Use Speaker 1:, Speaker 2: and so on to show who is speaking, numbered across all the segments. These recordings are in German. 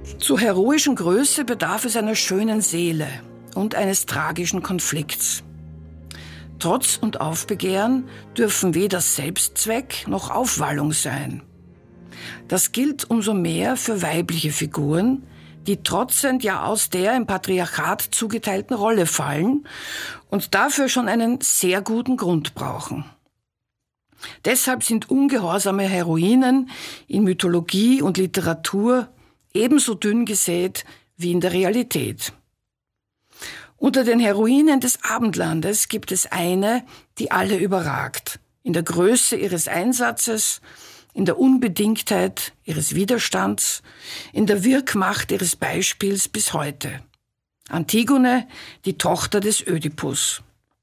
Speaker 1: Zur heroischen Größe bedarf es einer schönen Seele und eines tragischen Konflikts. Trotz und Aufbegehren dürfen weder Selbstzweck noch Aufwallung sein. Das gilt umso mehr für weibliche Figuren, die trotzend ja aus der im Patriarchat zugeteilten Rolle fallen und dafür schon einen sehr guten Grund brauchen. Deshalb sind ungehorsame Heroinen in Mythologie und Literatur ebenso dünn gesät wie in der Realität. Unter den Heroinen des Abendlandes gibt es eine, die alle überragt, in der Größe ihres Einsatzes, in der Unbedingtheit ihres Widerstands, in der Wirkmacht ihres Beispiels bis heute. Antigone, die Tochter des Ödipus.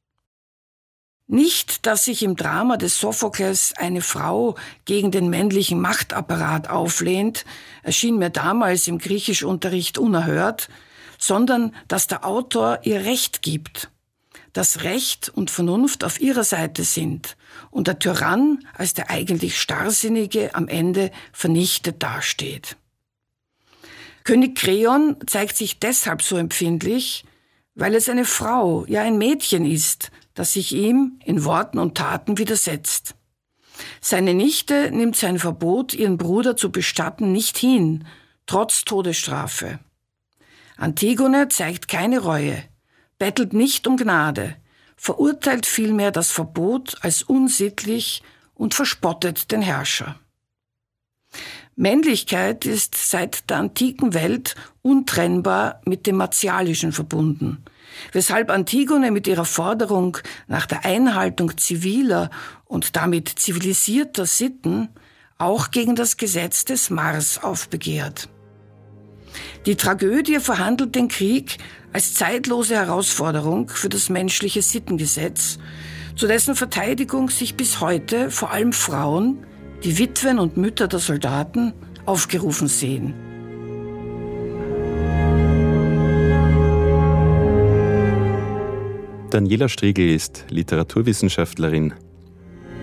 Speaker 1: Nicht, dass sich im Drama des Sophokles eine Frau gegen den männlichen Machtapparat auflehnt, erschien mir damals im Griechischunterricht unerhört, sondern dass der Autor ihr Recht gibt, dass Recht und Vernunft auf ihrer Seite sind und der Tyrann als der eigentlich Starrsinnige am Ende vernichtet dasteht. König Kreon zeigt sich deshalb so empfindlich, weil es eine Frau, ja ein Mädchen ist, das sich ihm in Worten und Taten widersetzt. Seine Nichte nimmt sein Verbot, ihren Bruder zu bestatten, nicht hin, trotz Todesstrafe. Antigone zeigt keine Reue, bettelt nicht um Gnade, verurteilt vielmehr das Verbot als unsittlich und verspottet den Herrscher. Männlichkeit ist seit der antiken Welt untrennbar mit dem Martialischen verbunden, weshalb Antigone mit ihrer Forderung nach der Einhaltung ziviler und damit zivilisierter Sitten auch gegen das Gesetz des Mars aufbegehrt. Die Tragödie verhandelt den Krieg als zeitlose Herausforderung für das menschliche Sittengesetz, zu dessen Verteidigung sich bis heute vor allem Frauen, die Witwen und Mütter der Soldaten, aufgerufen sehen.
Speaker 2: Daniela Striegl ist Literaturwissenschaftlerin